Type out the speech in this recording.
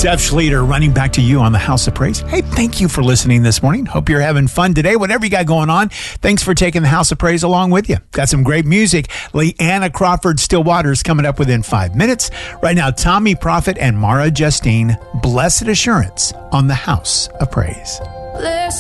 Steph Schleter running back to you on the House of Praise. Hey, thank you for listening this morning. Hope you're having fun today, whatever you got going on. Thanks for taking the House of Praise along with you. Got some great music. Leanna Crawford Stillwater is coming up within 5 minutes. Right now, Tommy Prophet and Mara Justine, Blessed Assurance on the House of Praise. Listen.